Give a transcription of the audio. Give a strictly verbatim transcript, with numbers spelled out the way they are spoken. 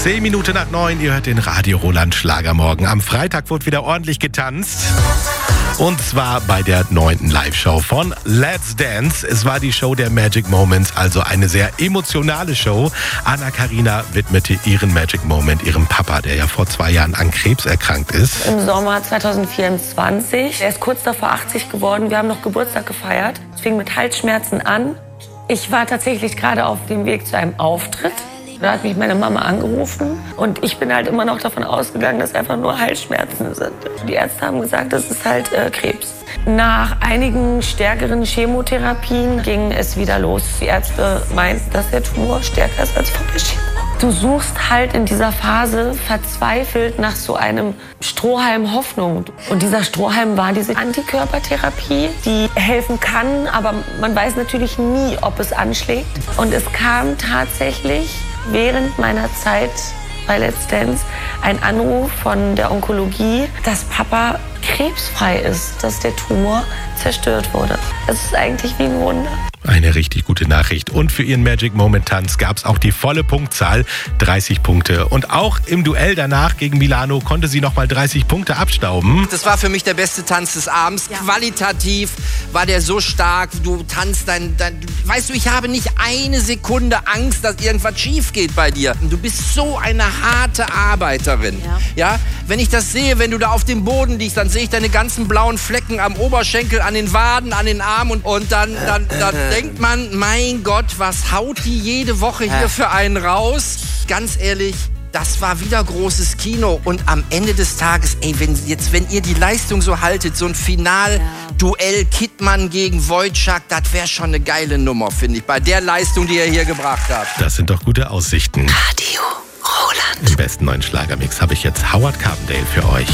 Zehn Minuten nach neun, ihr hört den Radio Roland Schlagermorgen. Am Freitag wurde wieder ordentlich getanzt. Und zwar bei der neunten Live-Show von Let's Dance. Es war die Show der Magic Moments, also eine sehr emotionale Show. Anna-Karina widmete ihren Magic Moment ihrem Papa, der ja vor zwei Jahren an Krebs erkrankt ist. Im Sommer zwanzig vierundzwanzig. Er ist kurz davor achtzig geworden. Wir haben noch Geburtstag gefeiert. Es fing mit Halsschmerzen an. Ich war tatsächlich gerade auf dem Weg zu einem Auftritt. Da hat mich meine Mama angerufen und ich bin halt immer noch davon ausgegangen, dass einfach nur Halsschmerzen sind. Die Ärzte haben gesagt, das ist halt äh, Krebs. Nach einigen stärkeren Chemotherapien ging es wieder los. Die Ärzte meinten, dass der Tumor stärker ist als vor der Chemo. Du suchst halt in dieser Phase verzweifelt nach so einem Strohhalm Hoffnung. Und dieser Strohhalm war diese Antikörpertherapie, die helfen kann, aber man weiß natürlich nie, ob es anschlägt. Und es kam tatsächlich während meiner Zeit bei Let's Dance ein Anruf von der Onkologie, dass Papa krebsfrei ist, dass der Tumor zerstört wurde. Das ist eigentlich wie ein Wunder. Eine richtig gute Nachricht. Und für ihren Magic Moment Tanz gab es auch die volle Punktzahl, dreißig Punkte. Und auch im Duell danach gegen Milano konnte sie nochmal dreißig Punkte abstauben. Das war für mich der beste Tanz des Abends. Ja. Qualitativ war der so stark. Du tanzt dein, dein... Weißt du, ich habe nicht eine Sekunde Angst, dass irgendwas schief geht bei dir. Du bist so eine harte Arbeiterin. Ja. Ja? Wenn ich das sehe, wenn du da auf dem Boden liegst, dann sehe ich deine ganzen blauen Flecken am Oberschenkel, an den Waden, an den Armen. Und, und dann, dann, dann denkt man, mein Gott, was haut die jede Woche hier für einen raus? Ganz ehrlich, das war wieder großes Kino. Und am Ende des Tages, ey, wenn, jetzt, wenn ihr die Leistung so haltet, so ein Final-Duell Kittmann gegen Wojciech, das wäre schon eine geile Nummer, finde ich, bei der Leistung, die ihr hier gebracht habt. Das sind doch gute Aussichten. Radio Roland. Im besten neuen Schlagermix habe ich jetzt Howard Carpendale für euch.